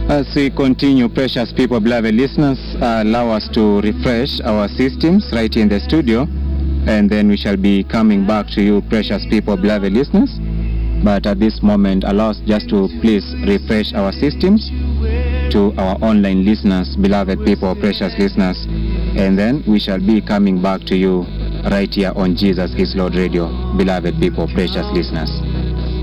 As we continue, precious people, beloved listeners, allow us to refresh our systems right here in the studio, and then we shall be coming back to you, precious people, beloved listeners. But at this moment, allow us just to please refresh our systems to our online listeners, beloved people, precious listeners, and then we shall be coming back to you right here on Jesus is Lord Radio, beloved people, precious listeners.